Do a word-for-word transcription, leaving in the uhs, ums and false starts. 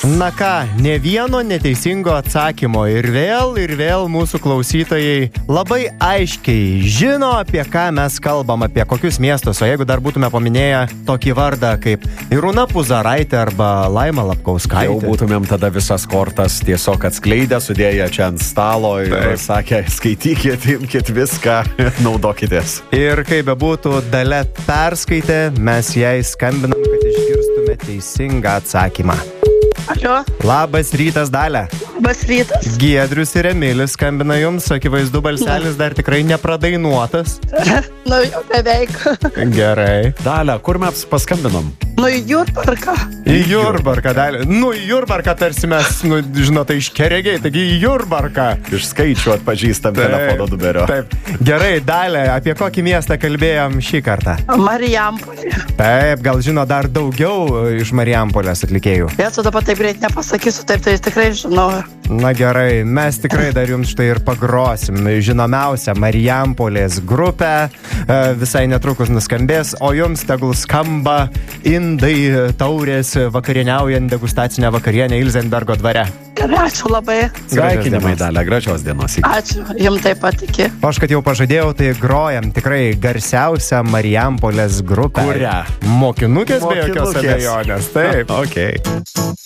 Na ką, ne vieno neteisingo atsakymo ir vėl, ir vėl mūsų klausytojai labai aiškiai žino, apie ką mes kalbam, apie kokius miestus, o jeigu dar būtume paminėję tokį vardą kaip Irūna Puzaraitė arba Laima Lapkauskaitė. Jau būtumėm tada visas kortas tiesiog atskleidę, sudėję čia ant stalo ir Taip. sakę, skaitykit, imkit viską, naudokitės. Ir kaip bebūtų, Dalia perskaitė, mes jai skambinam, kad išgirstume teisingą atsakymą. Alio. Labas rytas, Dalia. Labas rytas. Giedrius ir Emilis skambina jums, akivaizdu balselis dar tikrai nepradainuotas. Nu, jau beveik. Gerai. Dalia, kur mes paskambinom? Nu, į Jurbarką. Į Jurbarką, Dalia. Nu, į Jurbarką tarsi mes, nu, žinote, iš Keregiai, taigi į Jurbarką. Iš skaičių atpažįstam telefono numerio. Taip. Gerai, Dalia, apie kokį miestą kalbėjom šį kartą? Marijampolė. Taip, gal žino dar daugiau iš Marijampolės atlikėjų. Jėzu, dabar taip greit nepasakysiu, taip tai tikrai žinau. Na gerai, mes tikrai dar jums štai ir pagrosim žinomiausią Marijampolės grupę, visai netrukus nuskambės, o jums tegul skamba indai taurės vakarieniaujant degustacinę vakarienę Ilzenbergo dvare. Gerai, ačiū labai. Sveikinimai, Dalia, gražios dienos. Ačiū, jums taip pat iki. O aš, kad jau pažadėjau, tai grojam tikrai garsiausią Marijampolės grupę. Kurią? Mokinukės be jokios abejonės, taip. Okay.